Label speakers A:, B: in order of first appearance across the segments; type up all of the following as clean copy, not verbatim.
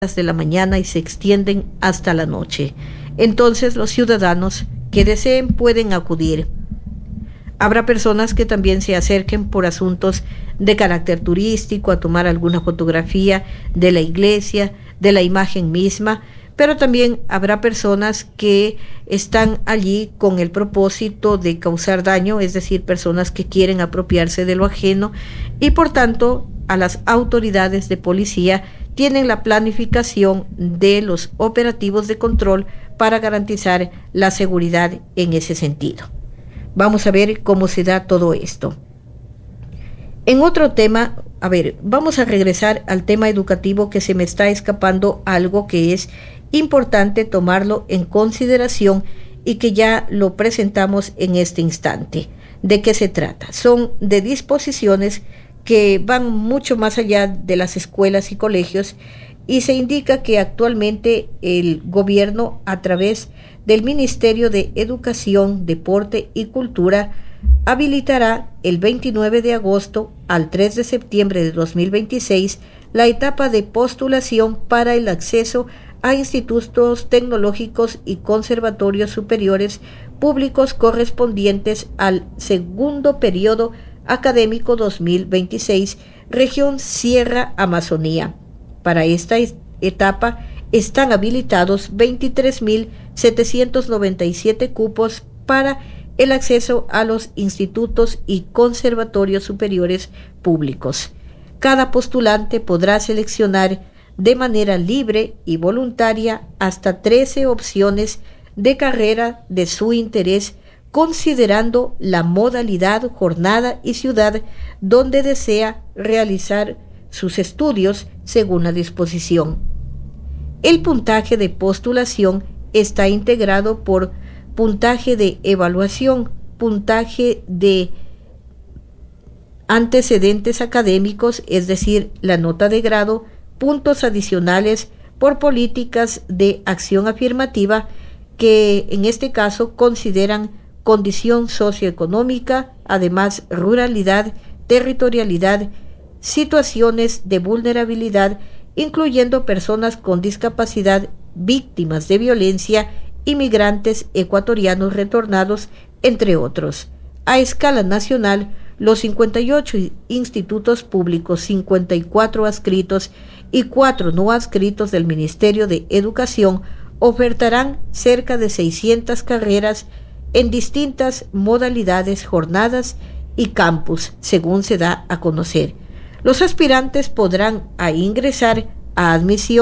A: de la mañana y se extienden hasta la noche. Entonces los ciudadanos que deseen pueden acudir. Habrá personas que también se acerquen por asuntos de carácter turístico, a tomar alguna fotografía de la iglesia, de la imagen misma, pero también habrá personas que están allí con el propósito de causar daño, es decir, personas que quieren apropiarse de lo ajeno, y por tanto a las autoridades de policía tienen la planificación de los operativos de control para garantizar la seguridad en ese sentido. Vamos a ver cómo se da todo esto. En otro tema, vamos a regresar al tema educativo, que se me está escapando algo que es importante tomarlo en consideración y que ya lo presentamos en este instante. ¿De qué se trata? Son de disposiciones que van mucho más allá de las escuelas y colegios, y se indica que actualmente el gobierno, a través del Ministerio de Educación, Deporte y Cultura, habilitará el 29 de agosto al 3 de septiembre de 2026 la etapa de postulación para el acceso a institutos tecnológicos y conservatorios superiores públicos correspondientes al segundo periodo académico 2026, región Sierra Amazonía. Para esta etapa están habilitados 23.797 cupos para el acceso a los institutos y conservatorios superiores públicos. Cada postulante podrá seleccionar de manera libre y voluntaria hasta 13 opciones de carrera de su interés, considerando la modalidad, jornada y ciudad donde desea realizar sus estudios según la disposición. El puntaje de postulación está integrado por puntaje de evaluación, puntaje de antecedentes académicos, es decir, la nota de grado, puntos adicionales por políticas de acción afirmativa, que en este caso consideran condición socioeconómica, además ruralidad, territorialidad, situaciones de vulnerabilidad, incluyendo personas con discapacidad, víctimas de violencia, inmigrantes ecuatorianos retornados, entre otros. A escala nacional, los 58 institutos públicos, 54 adscritos y 4 no adscritos del Ministerio de Educación ofertarán cerca de 600 carreras en distintas modalidades, jornadas y campus, según se da a conocer. Los aspirantes podrán ingresar a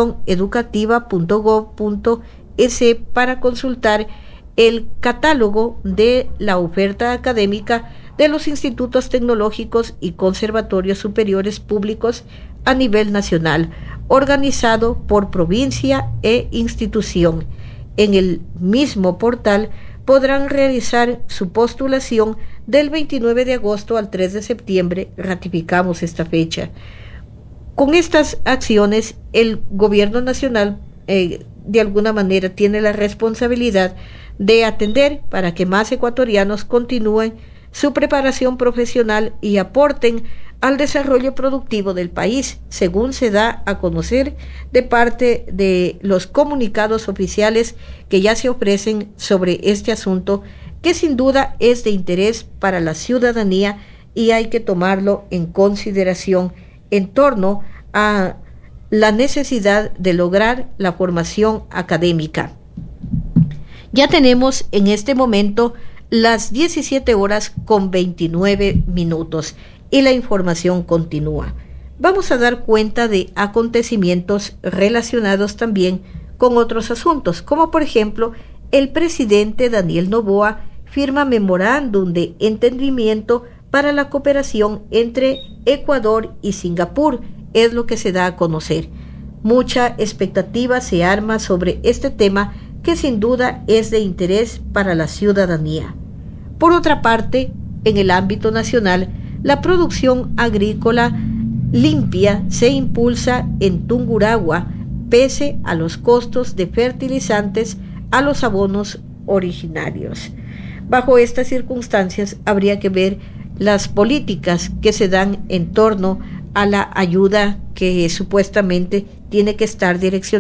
A: admisioneducativa.gov.es para consultar el catálogo de la oferta académica de los institutos tecnológicos y conservatorios superiores públicos a nivel nacional, organizado por provincia e institución. En el mismo portal podrán realizar su postulación del 29 de agosto al 3 de septiembre, ratificamos esta fecha. Con estas acciones, el gobierno nacional de alguna manera tiene la responsabilidad de atender para que más ecuatorianos continúen su preparación profesional y aporten al desarrollo productivo del país, según se da a conocer de parte de los comunicados oficiales que ya se ofrecen sobre este asunto, que sin duda es de interés para la ciudadanía y hay que tomarlo en consideración en torno a la necesidad de lograr la formación académica. Ya tenemos en este momento las 17:29 y la información continúa. Vamos a dar cuenta de acontecimientos relacionados también con otros asuntos, como por ejemplo, el presidente Daniel Noboa firma memorándum de entendimiento para la cooperación entre Ecuador y Singapur, es lo que se da a conocer. Mucha expectativa se arma sobre este tema, que sin duda es de interés para la ciudadanía. Por otra parte, en el ámbito nacional, la producción agrícola limpia se impulsa en Tungurahua, pese a los costos de fertilizantes a los abonos originarios. Bajo estas circunstancias, habría que ver las políticas que se dan en torno a la ayuda que supuestamente tiene que estar direccionado